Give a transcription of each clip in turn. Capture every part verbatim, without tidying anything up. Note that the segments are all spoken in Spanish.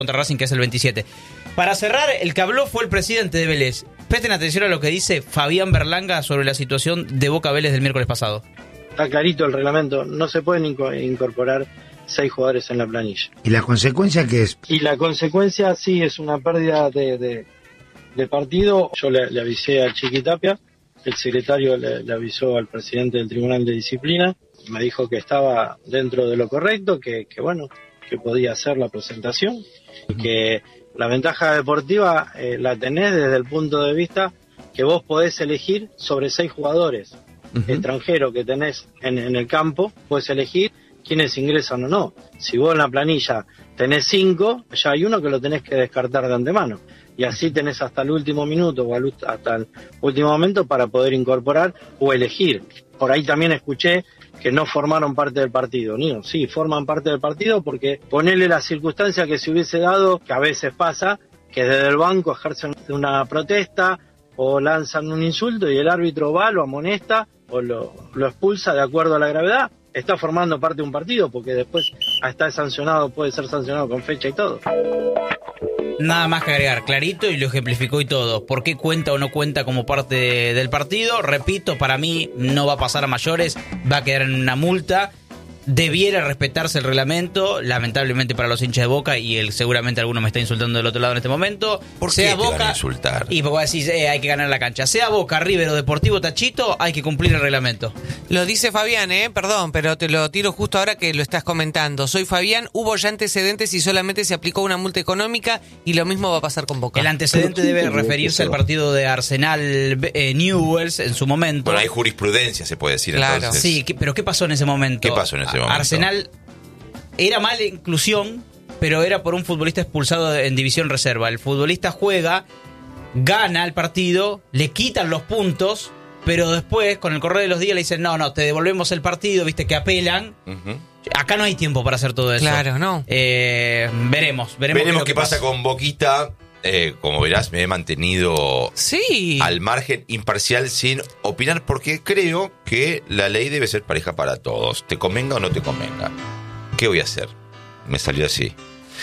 contra Racing, que es el veintisiete. Para cerrar, el que habló fue el presidente de Vélez. Presten atención a lo que dice Fabián Berlanga sobre la situación de Boca Vélez del miércoles pasado. Está clarito el reglamento, no se pueden incorporar seis jugadores en la planilla. ¿Y la consecuencia qué es? Y la consecuencia sí es una pérdida de, de, de partido. Yo le, le avisé a Chiqui Tapia, el secretario le, le avisó al presidente del Tribunal de Disciplina, me dijo que estaba dentro de lo correcto, que, que bueno, que podía hacer la presentación, y que la ventaja deportiva eh, la tenés desde el punto de vista que vos podés elegir sobre seis jugadores uh-huh. extranjeros que tenés en, en el campo, podés elegir quiénes ingresan o no. Si vos en la planilla tenés cinco, ya hay uno que lo tenés que descartar de antemano. Y así tenés hasta el último minuto o hasta el último momento para poder incorporar o elegir. Por ahí también escuché que no formaron parte del partido. Niño, sí, forman parte del partido porque ponerle la circunstancia que se hubiese dado, que a veces pasa, que desde el banco ejercen una protesta o lanzan un insulto y el árbitro va, lo amonesta o lo, lo expulsa de acuerdo a la gravedad. Está formando parte de un partido porque después está sancionado, puede ser sancionado con fecha y todo. Nada más que agregar, clarito, y lo ejemplificó y todo. ¿Por qué cuenta o no cuenta como parte de, del partido? Repito, para mí no va a pasar a mayores, va a quedar en una multa. Debiera respetarse el reglamento, lamentablemente para los hinchas de Boca, y el, seguramente alguno me está insultando del otro lado en este momento. ¿Por sea qué te Boca, van a insultar? Y porque decís, eh, hay que ganar la cancha. Sea Boca, River o Deportivo Tachito, hay que cumplir el reglamento. Lo dice Fabián, eh, perdón, pero te lo tiro justo ahora que lo estás comentando. Soy Fabián, hubo ya antecedentes y solamente se aplicó una multa económica y lo mismo va a pasar con Boca. El antecedente debe referirse al partido de Arsenal eh, Newell's en su momento. Bueno, hay jurisprudencia, se puede decir, claro. entonces. Sí, pero ¿qué pasó en ese momento? ¿Qué pasó en ese momento? Arsenal era mala inclusión, pero era por un futbolista expulsado en división reserva. El futbolista juega, gana el partido, le quitan los puntos, pero después, con el correr de los días, le dicen, no, no, te devolvemos el partido, viste que apelan. Uh-huh. Acá no hay tiempo para hacer todo eso. Claro, no. Eh, veremos, veremos. Veremos qué, qué pasa, pasa con Boquita. Eh, como verás, me he mantenido sí. al margen, imparcial, sin opinar, porque creo que la ley debe ser pareja para todos, te convenga o no te convenga. ¿Qué voy a hacer? Me salió así.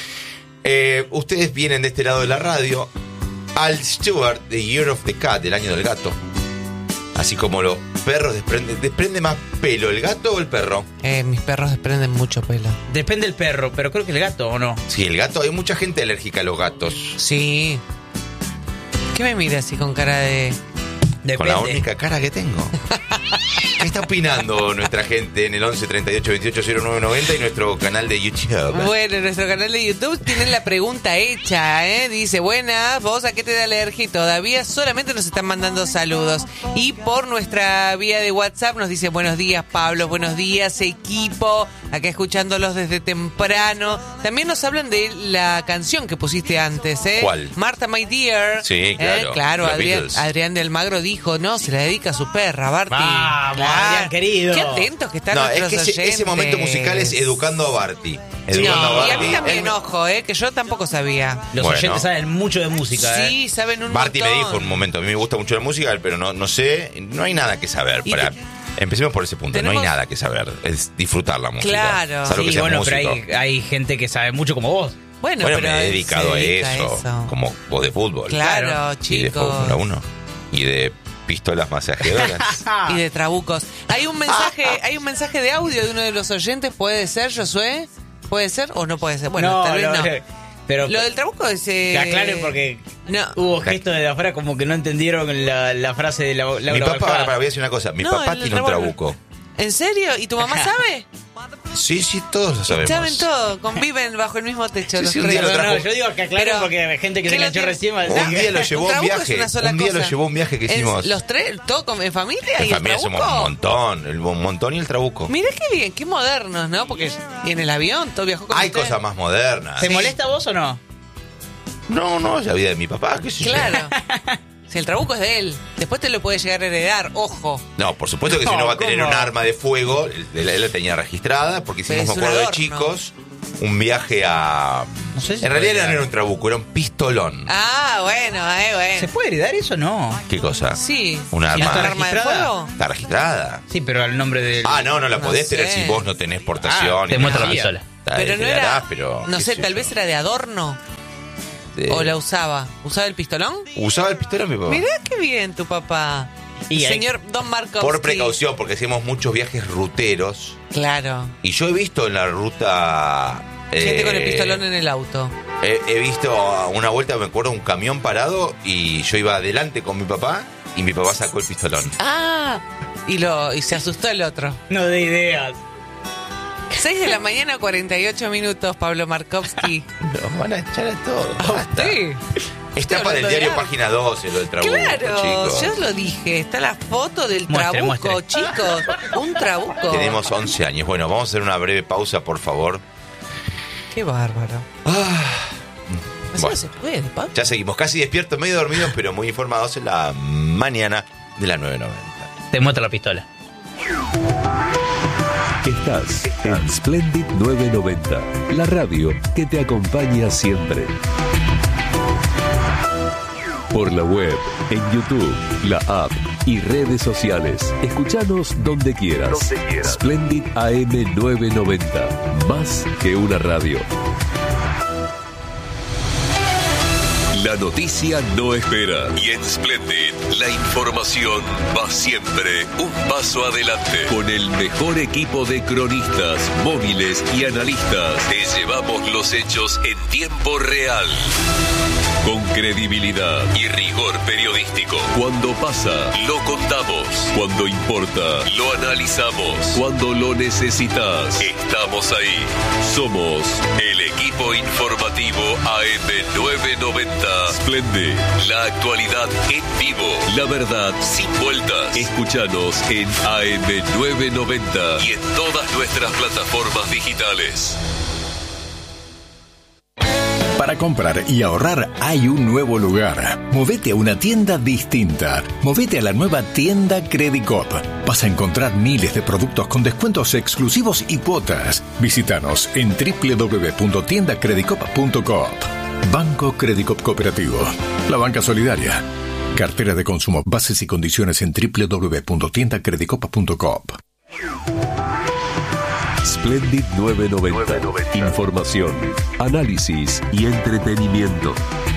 Eh, ustedes vienen de este lado de la radio. Al Stewart, The Year of the Cat, el año del gato. Así como los perros desprenden, ¿desprende más pelo el gato o el perro? Eh, mis perros desprenden mucho pelo. Depende del perro, pero creo que el gato, ¿o no? Sí, el gato, hay mucha gente alérgica a los gatos. Sí. ¿Qué me mira así con cara de...? Depende. Con la única cara que tengo. ¿Qué está opinando nuestra gente en el once treinta y ocho veintiocho cero nueve noventa y nuestro canal de YouTube? Bueno, nuestro canal de YouTube tiene la pregunta hecha, ¿eh? Dice, buenas, ¿vos a qué te da alergia? Y todavía solamente nos están mandando saludos. Y por nuestra vía de WhatsApp nos dice, buenos días, Pablo, buenos días, equipo. Acá escuchándolos desde temprano. También nos hablan de la canción que pusiste antes, ¿eh? ¿Cuál? Martha, My Dear. Sí, claro. ¿Eh? Claro, Los Adrián, Beatles. Adrián de Almagro dijo, no, se la dedica a su perra, Barty. Vamos, Claro. Adrián, querido. Qué atentos que están No, nuestros es que ese, oyentes. ese momento musical es educando a Barty. Educando No, a y Barty. a mí también, Él- ojo, eh, que yo tampoco sabía. Los Bueno. oyentes saben mucho de música, ¿eh? Sí, saben un Barty me montón. dijo un momento, a mí me gusta mucho la música, pero no, no sé, no hay nada que saber. Y Para, te- empecemos por ese punto, no tenemos- hay nada que saber, es disfrutar la música. Claro. Salvo que Sí, seas bueno, músico. pero hay, hay gente que sabe mucho como vos. Bueno, Bueno, pero me he él dedicado se a dedica eso, eso. como vos de fútbol. Claro, Claro. Y de chicos. Fórmula uno. Y de pistolas masajeadoras. Y de trabucos. Hay un mensaje, hay un mensaje de audio de uno de los oyentes, ¿puede ser, Josué? ¿Puede ser o no puede ser? Bueno, no, tal vez no. no, pero Lo del trabuco es... eh, que aclaren porque No. hubo gestos de afuera como que no entendieron la, la frase de la, Laura Mi papá, Bajada. para, para, voy a decir una cosa, mi No, papá el tiene un revólver. trabuco. ¿En serio? ¿Y tu mamá sabe? Sí, sí, todos lo sabemos. Saben todo, conviven bajo el mismo techo. Sí, los sí, un tres. día lo No, no, trajo. yo digo que aclaren Pero, porque hay gente que se ¿qué lo enganchó tiene? recién. Un día lo llevó a un trabuco es viaje. una sola Un día cosa. lo llevó a un viaje que Es- hicimos. ¿Los tres? ¿Todo con- en familia? En ¿Y el familia somos trabuco? un montón, el un montón y el trabuco. Mirá qué bien, qué modernos, ¿no? Porque y en el avión todo viajó con Hay ustedes. cosas más modernas. ¿Te molesta a vos o no? No, no, es la vida de mi papá, qué sé yo. Claro. Si el trabuco es de él, después te lo puede llegar a heredar, ojo. No, por supuesto que si No, no va a tener ¿cómo? un arma de fuego, él, él la tenía registrada, porque Pero hicimos, es me acuerdo un de adorno. chicos, un viaje a... No sé si en realidad puede no era dar. un trabuco, era un pistolón. Ah, bueno, eh, bueno. ¿Se puede heredar eso o no? ¿Qué cosa? Sí. Un arma. ¿Y está arma de registrada? fuego? Está registrada. Sí, pero al nombre del... Ah, no, no la No podés sé. tener si vos no tenés portación. Ah, te y muestra nada. la pistola. Pero no Heredarás, era, pero, no qué sé, sé tal yo. vez era de adorno. De- ¿O la usaba? ¿Usaba el pistolón? Usaba el pistolón mi papá. Mirá qué bien tu papá. Y hay- Señor Don Markovsky. Por precaución, porque hacíamos muchos viajes ruteros. Claro. Y yo he visto en la ruta... Gente eh, con el pistolón en el auto. He, he visto a una vuelta, me acuerdo, un camión parado y yo iba adelante con mi papá y mi papá sacó el pistolón. Ah, y, lo, y se asustó el otro. No de ideas. seis de la mañana, cuarenta y ocho minutos, Pablo Markovsky. Nos van a echar a todos. ¿A basta. usted? Está para el hablando de diario arte. Página doce, lo del trabuco, Claro, chicos. yo lo dije. Está la foto del Muestre, trabuco, muestre. chicos. Un trabuco. Tenemos once años. Bueno, vamos a hacer una breve pausa, por favor. Qué bárbaro. Ah, Así bueno. no se puede, Pablo. Ya seguimos, casi despiertos, medio dormidos, pero muy informados en la mañana de la nueve noventa. Te muestro la pistola. Estás en Splendid nueve noventa, la radio que te acompaña siempre. Por la web, en YouTube, la app y redes sociales. Escuchanos donde quieras. Donde quieras. Splendid A M nueve noventa, más que una radio. La noticia no espera. Y en Splendid, la información va siempre un paso adelante. Con el mejor equipo de cronistas, móviles y analistas, te llevamos los hechos en tiempo real. Con credibilidad y rigor periodístico. Cuando pasa, lo contamos. Cuando importa, lo analizamos. Cuando lo necesitas, estamos ahí. Somos el equipo informativo A M nueve noventa. Splendid, la actualidad en vivo. La verdad sin vueltas. Escúchanos en A M nueve noventa y en todas nuestras plataformas digitales. Para comprar y ahorrar hay un nuevo lugar. Movete a una tienda distinta. Movete a la nueva tienda Credicop. Vas a encontrar miles de productos con descuentos exclusivos y cuotas. Visítanos en doble u doble u doble u punto tienda credicop punto coop. Banco Credicop Cooperativo. La banca solidaria. Cartera de consumo. Bases y condiciones en doble u doble u doble u punto tienda credicop punto coop. Splendid nueve noventa. Información, análisis y entretenimiento.